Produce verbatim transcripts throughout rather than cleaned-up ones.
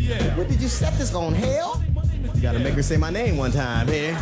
What did you set this on, hell? You gotta make her say my name one time here.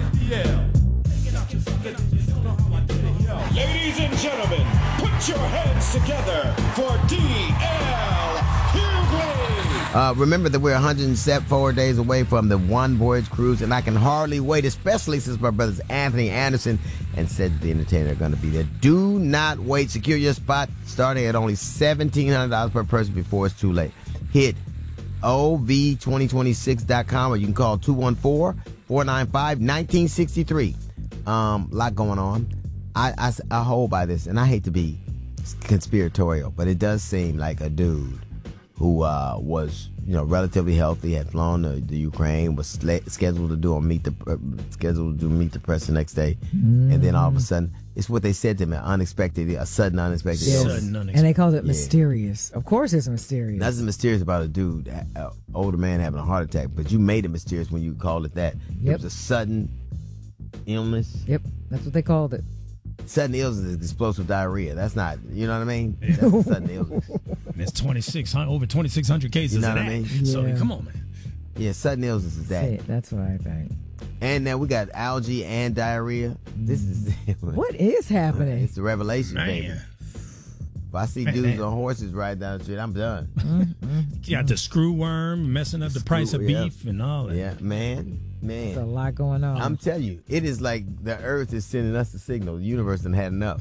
Ladies and gentlemen, put your hands together for D L Hughley. Uh, remember that we're one hundred four days away from the One Voyage Cruise, and I can hardly wait, especially since my brothers Anthony Anderson and Cedric the Entertainer are going to be there. Do not wait. Secure your spot starting at only seventeen hundred dollars per person before it's too late. Hit O V twenty twenty-six dot com or you can call two one four, four nine five, one nine six three. Um, lot going on. I, I, I hold by this, and I hate to be conspiratorial, but it does seem like a dude who uh, was, you know, relatively healthy, had flown to, to Ukraine, was sla- scheduled to do a meet the uh, scheduled to meet the press the next day, mm. and then all of a sudden, it's what they said to me, unexpected, a sudden unexpected yes. illness. Sudden unexpected. And they called it yeah. mysterious. Of course, it's mysterious. Nothing mysterious about a dude, an older man having a heart attack, but you made it mysterious when you called it that. Yep. It was a sudden illness. Yep, that's what they called it. Sudden illness is explosive diarrhea. That's not, you know what I mean? Yeah. That's a sudden illness. And it's twenty-six hundred, over twenty-six hundred cases. You know of what that. I mean? Yeah. So come on, man. Yeah, sudden illness is that. Say, that's what I think. And now we got algae and diarrhea. This is what is happening? It's the revelation, Man. baby. If I see dudes on horses riding down the street, I'm done. Mm-hmm. You got the screw worm messing up the, the price of yeah. beef and all that. Yeah, man, man. There's a lot going on. I'm telling you, it is like the earth is sending us a signal. The universe done had enough.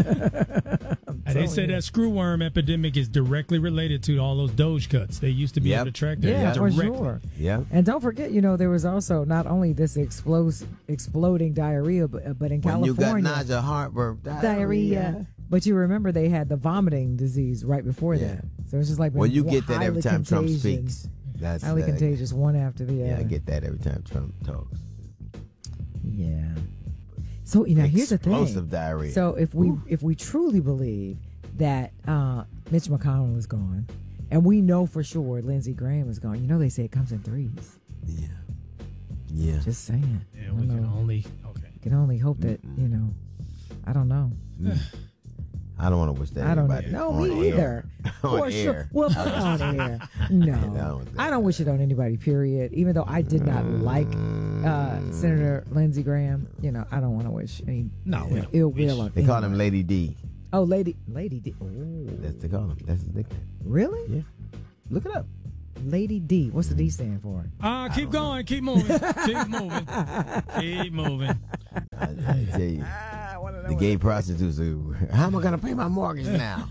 And they say that screw worm epidemic is directly related to all those Doge cuts. They used to be Yep. able to track that. yeah, for directly. sure. Yeah. And don't forget, you know, there was also not only this explos- exploding diarrhea, but, but in When you California, got nausea, heartburn, diarrhea. diarrhea. But you remember they had the vomiting disease right before Yeah. that. So it's just like Well, you highly get that every time Trump contagious, speaks. That's highly uh, contagious, one after the Yeah, other. I get that every time Trump talks. Yeah. So you know, here's the thing. Explosive diarrhea. So if we if we truly believe that uh, Mitch McConnell is gone, and we know for sure Lindsey Graham is gone, you know they say it comes in threes. Yeah. Yeah. Just saying. Yeah, I we don't can know. only, okay. You can only hope that you know. I don't know. I don't want to wish that. I don't know. anybody No, on me air. either. on For air. sure. Well, on air. No, don't I don't wish it on anybody. Period. Even though I did not like uh, Senator Lindsey Graham, you know, I don't want to wish any No, we don't ill wish. will on. They call him anybody. Lady D. Oh, lady, Lady D. Oh, That's they call him. That's his nickname. really? Yeah. Look it up. Lady D. What's the D stand for? Uh, keep going. Keep moving. keep moving. Keep moving. I, I tell you, the gay prostitutes. Are, how am I gonna pay my mortgage now?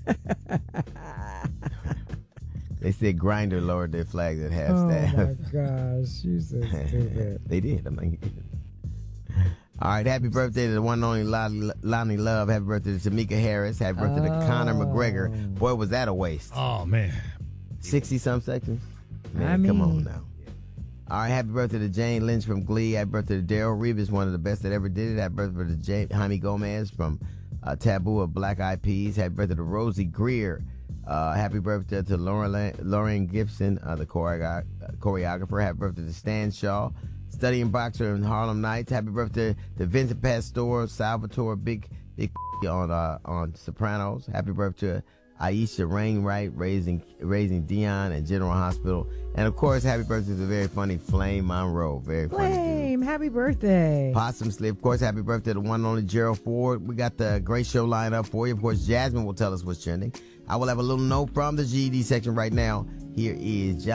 They said Grindr lowered their flags at half Oh staff. my gosh, you so stupid. They did. I'm like, all right, happy birthday to the one and only Lonnie, Lonnie Love. Happy birthday to Tamika Harris. Happy birthday to Conor Oh. McGregor. Boy, was that a waste. Oh, man. sixty-some seconds? Man, I come on mean- now. All right, happy birthday to Jane Lynch from Glee. Happy birthday to Daryl Reeves, one of the best that ever did it. Happy birthday to Jay, Jaime Gomez from uh, Taboo of Black Eyed Peas. Happy birthday to Rosie Greer. Uh, happy birthday to Lauren, Lauren Gibson, uh, the choreo- uh, choreographer. Happy birthday to Stan Shaw, studying boxer in Harlem Nights. Happy birthday to Vincent Pastore, Salvatore, Big Big on uh, on Sopranos. Happy birthday to Aisha Rainwright, raising raising Dion and General Hospital. And of course, happy birthday to the very funny Flame Monroe. Very funny dude. Flame, happy birthday. Possum Slip. Of course, happy birthday to the one and only Gerald Ford. We got the great show lined up for you. Of course, Jasmine will tell us what's trending. I will have a little note from the G E D section right now. Here is Jasmine.